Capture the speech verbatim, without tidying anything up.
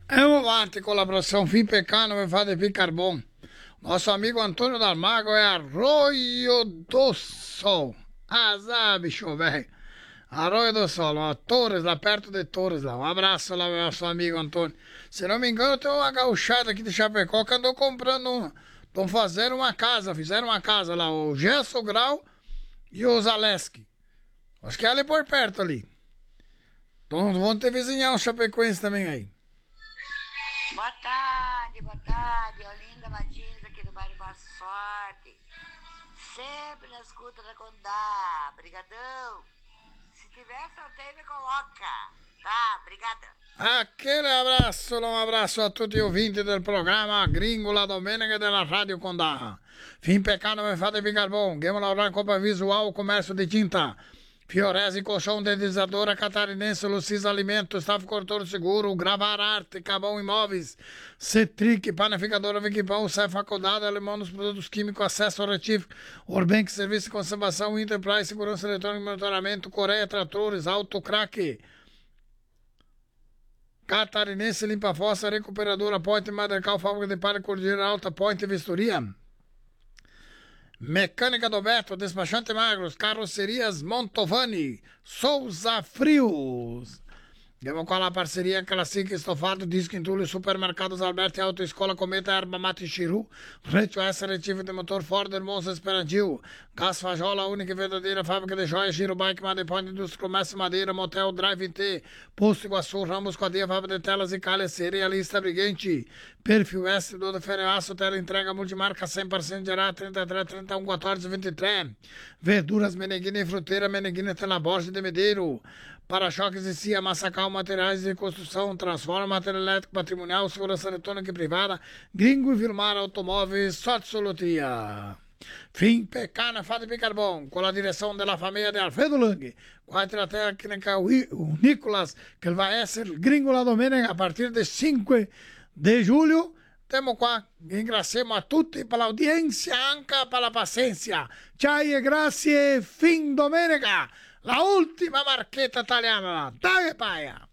É uma arte colaboração fim pecado vai fazer ficar bom. Nosso amigo Antônio Dalmago é Arroio do Sol. Azar, bicho velho. Arroio do Sol, ó, Torres, lá perto de Torres, lá. Um abraço lá, meu nosso amigo Antônio. Se não me engano, tem uma gauchada aqui de Chapecó que andou comprando. Estão fazendo uma casa, fizeram uma casa lá, o Gesso Grau e o Zaleski. Acho que é ali por perto ali. Então vão ter vizinhão chapecoense também aí. Boa tarde, boa tarde. Olinda Martins aqui do bairro Boa Sorte. Sempre na escuta da Condá. Brigadão. Se tiver sorteio, me coloca. Tá, brigadão. Aquele abraço, um abraço a tutti ouvinti del programma Gringo La Domenica della Radio Condá. Fim pecado vai fazer ficar bom. Game Lauran, Copa Visual, Comércio de Tinta. Fiorese, Colchão, Dedizadora, Catarinense, Lucis Alimentos, Staff Cortor Seguro, Gravar Arte, Cabão Imóveis, Cetric, Panificadora Viquipão, Sé Faculdade, Alemão dos Produtos Químicos, Acesso ao Retífico, Orbank, Serviço de Conservação, Enterprise, Segurança Eletrônica e Monitoramento, Coreia Tratores, Autocraque, Catarinense, Limpa Fossa, Recuperadora, Point Madercal, Fábrica de Palha, Cordilheira Alta, Point Vistoria, Mecânica do Beto, Despachante Magros, Carrocerias Montovani, Souza Frios. Vamos com a parceria Classic Estofado, Disco Entulho, Supermercados Alberto, Autoescola Cometa, Erba Mate Chiru, Rete O S, Retivo de Motor, Ford, Hermoso Esperantil, Gás Fajola, única e verdadeira fábrica de joias, Giro Bike, Madepoint, Indústria, Comércio Madeira, Motel, Drive T, Posto Iguaçu, Ramos, Codia, Fábrica de Telas e Calha, Cerealista Brigante, Perfil S, Duda Ferreaço, Tela Entrega, Multimarca, cem por cento de Ará, trinta e três, trinta e um, quatorze, vinte e três, Verduras, Meneguina e Fruteira, Meneguina, Tela Borges de Medeiro, Para-choques e C I A, Massacal, materiais de construção, transforma, material elétrico, patrimonial, segurança eletrônica e privada, Gringo e Vilmar Automóveis, sorte solutia. Fim Pecana, Fada de Carbão, com a direção da família de Alfredo Lang, com a técnica o Nicolas, que vai ser Gringo La Domenica a partir de cinco de julho. Temos qua, ringraziamo a tutti per l'audienza, anche per la pazienza. Ciao e grazie, fin domenica, la ultima marchetta italiana. Dai, paia!